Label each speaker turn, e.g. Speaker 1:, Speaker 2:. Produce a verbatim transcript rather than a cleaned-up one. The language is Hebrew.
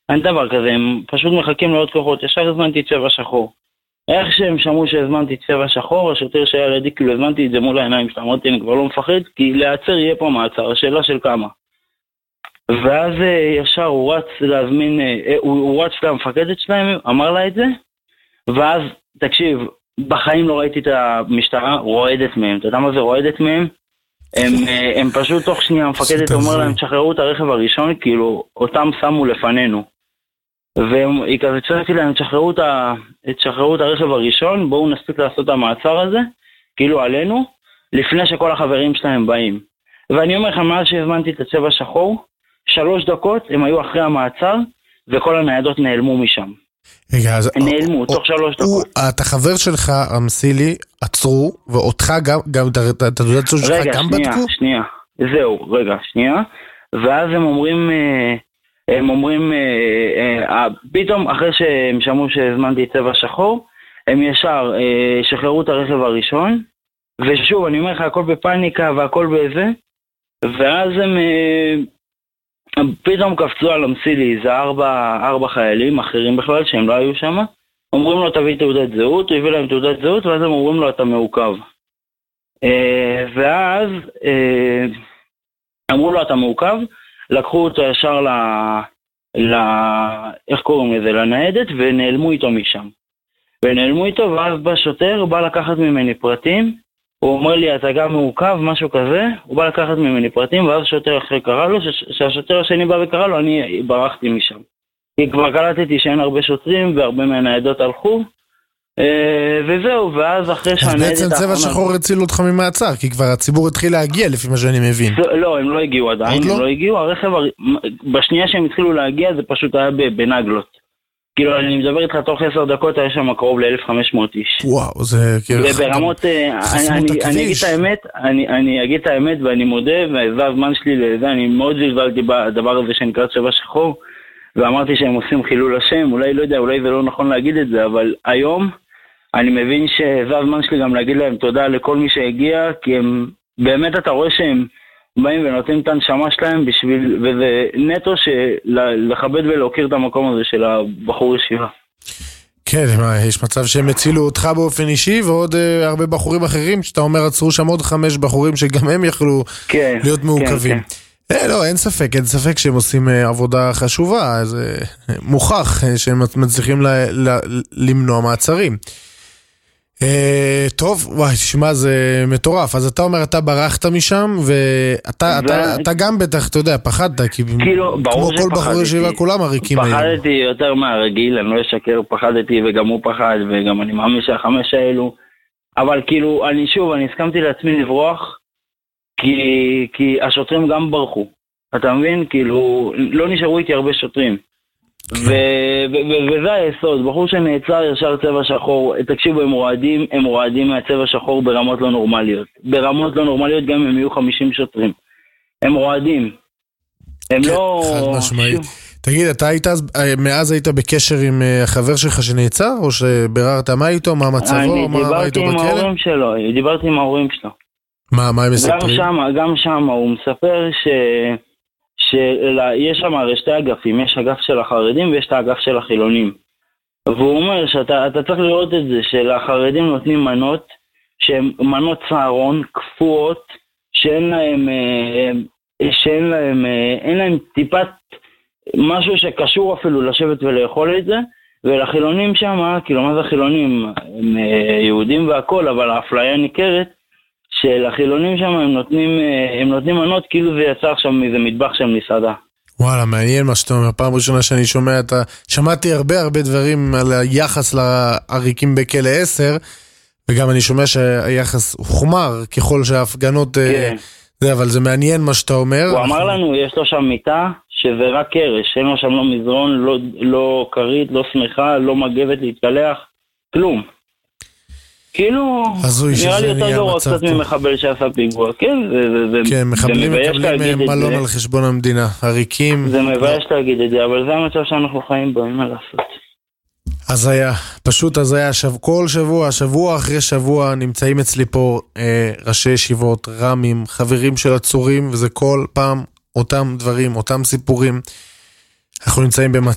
Speaker 1: אין דבר כזה, הם פשוט מחכים לעוד כוחות, ישר הזמנתי צבע שחור. איך שהם שמעו שהזמנתי צבע שחור, השוטר שהיה לידי, כאילו הזמנתי את זה מול העיניים שלה, אמרתי, אני כבר לא מפחד, כי להיעצר יהיה פה מעצר, השאלה של כמה. ואז ישר הוא רץ להזמין, הוא, הוא רץ למפקדת שלהם, אמר לה את זה, ואז, תקשיב, בחיים לא ראיתי את המשטרה רועדת מהם, אתה יודע מה זה רועדת מהם? הם, הם פשוט תוך שנייה, המפקדת אומר להם, תשחררו את הרכב הראשון, כאילו, אותם שמו לפנינו. והיא כזה צועקת להם, תשחררו את, ה... תשחררו את הרכב הראשון, בואו נספיק לעשות את המעצר הזה, כאילו עלינו, לפני שכל החברים שלהם באים. ואני אומר לך, מאז שהזמנתי את הצבע שחור, שלוש דקות הם היו אחרי המעצר, וכל הניידות נעלמו משם.
Speaker 2: רגע, אז...
Speaker 1: נעלמו, תוך שלוש דקות.
Speaker 2: אתה חבר שלך, אמסילי, עצרו, ואותך גם, גם את התעודת זהות שלך גם בדקו?
Speaker 1: רגע, שנייה, שנייה. זהו, רגע, שנייה. ואז הם אומרים... הם אומרים, פתאום אחרי שהם שמעו שהזמנתי צבע שחור, הם ישר שחררו את הרכב הראשון, ושוב, אני אומר לך, הכל בפאניקה והכל בזה, ואז הם פתאום קפצו על אמסילי, זה ארבע, ארבע חיילים אחרים בכלל שהם לא היו שם, אומרים לו תביא תעודת זהות, הוא הביא להם תעודת זהות, ואז הם אומרים לו אתה מעוכב. ואז אמרו לו אתה מעוכב, לקחו אותו ישר ל... ל... איך קוראים לזה? לניידת, ונעלמו איתו משם. ונעלמו איתו, ואז בא שוטר, הוא בא לקחת ממני פרטים, הוא אומר לי, אתה גם מעוכב, משהו כזה, הוא בא לקחת ממני פרטים, ואז שוטר אחרי קרא לו, ש... שהשוטר השני בא וקרא לו, אני ברחתי משם. כי כבר קלטתי שאין הרבה שוטרים, והרבה מהניידות הלכו, וזהו, ואז אחרי שהניידת...
Speaker 2: אז בעצם צבע שחור הציל אותך ממעצר, כי כבר הציבור התחיל להגיע לפי מה שאני מבין.
Speaker 1: לא, הם לא הגיעו עדיין, הם לא הגיעו, הרכב, בשנייה שהם התחילו להגיע זה פשוט היה בנגלות. כאילו אני מדבר איתך תוך עשר דקות, היה שם קרוב ל-אלף וחמש מאות איש.
Speaker 2: וואו, זה כאילו...
Speaker 1: וברמות, אני אגיד את האמת, אני אגיד את האמת ואני מודה, וזה הזמן שלי לזה, אני מאוד זלזלתי בדבר הזה שנקרא צבע שחור, ואמרתי שהם עושים חילול השם, אולי לא יודע, אולי זה לא נכון להגיד את זה, אבל היום אני מבין שזה הזמן שלי גם להגיד להם תודה לכל מי שהגיע, כי הם, באמת אתה רואה שהם באים ונותנים את הנשמה שלהם בשביל, וזה נטו לכבד ולהוקיר את המקום הזה של הבחור ישיבה.
Speaker 2: כן, יש מצב שהם הצילו אותך באופן אישי, ועוד uh, הרבה בחורים אחרים, שאתה אומר עצרו שם עוד חמש בחורים שגם הם יכלו כן, להיות מעוכבים. כן, כן. אה, לא, אין ספק, אין ספק שהם עושים uh, עבודה חשובה, זה uh, מוכח uh, שהם מצליחים ל- ל- למנוע מעצרים. Uh, טוב, וואי, תשמע, זה מטורף. אז אתה אומר, אתה ברחת משם, ואתה ו... אתה, אתה גם בטח, אתה יודע, פחדת, כי
Speaker 1: כאילו,
Speaker 2: כמו כל בחור ישיבה, כולם הריקים
Speaker 1: היום. פחדתי יותר מהרגיל, אני לא אשקר, פחדתי, וגם הוא פחד, וגם אני מאמין שהחמש האלו, אבל כאילו, אני שוב, אני הסכמתי לעצמי לברוח, כי, כי השוטרים גם ברחו. אתה מבין? כאילו, לא נשארו איתי הרבה שוטרים. וזה היסוד, בחור שנעצר ישר צבע שחור, תקשיבו, הם רועדים, הם רועדים מהצבע שחור ברמות לא נורמליות, ברמות לא נורמליות גם אם יהיו חמישים שוטרים, הם רועדים, הם לא...
Speaker 2: חד משמעית. תגיד, אתה היית, מאז היית בקשר עם החבר שלך שנעצר, או שבררת מה איתו, מה מצבו, מה איתו בכלא?
Speaker 1: אני דיברתי עם ההורים שלו, דיברתי עם ההורים שלו.
Speaker 2: מה, מה הם מספרים?
Speaker 1: גם שם, הוא מספר ש... שיש שם הרי שתי אגפים, יש אגף של החרדים ויש את האגף של החילונים. והוא אומר שאתה אתה צריך לראות את זה, שלחרדים נותנים מנות, שהן מנות צהרון, כפואות, שאין להם, שאין להם, אין להם טיפת משהו שקשור אפילו לשבת ולאכול את זה, ולחילונים שם, כאילו מה זה חילונים? הם יהודים והכל, אבל האפליה ניכרת, שלחילונים שם הם נותנים, הם נותנים מנות כאילו זה יצא עכשיו מאיזה מטבח של מסעדה.
Speaker 2: וואלה, מעניין מה שאתה אומר. פעם ראשונה שאני שומע, אתה... שמעתי הרבה הרבה דברים על היחס לעריקים בכלא עשר, וגם אני שומע שהיחס הוחמר ככל שההפגנות... כן. זה, אבל זה מעניין מה שאתה אומר.
Speaker 1: הוא אמר לנו, יש לו שם מיטה, שזה רק קרש, אין לו שם לא מזרון, לא, לא קרית, לא שמחה, לא מגבת להתקלח, כלום. כאילו, נראה לי יותר גרוע קצת ממחבל שעשה פיגוע, כן?
Speaker 2: כן, מחבלים מקבלים מלון על חשבון המדינה, הריקים.
Speaker 1: זה מבייש להגיד את זה, אבל זה המצב שאנחנו חיים בו, אין מה לעשות.
Speaker 2: אז היה, פשוט אז היה, כל שבוע, שבוע אחרי שבוע, נמצאים אצלי פה ראשי ישיבות, רמים, חברים של עצורים, וזה כל פעם אותם דברים, אותם סיפורים. אנחנו נמצאים במצב.